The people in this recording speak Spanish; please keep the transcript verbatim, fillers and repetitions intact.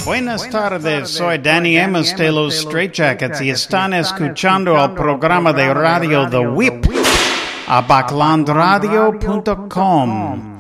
Buenas tardes, soy Danny Amos de los Straight Jackets y están escuchando el programa de radio The Whip a backlandradio punto com.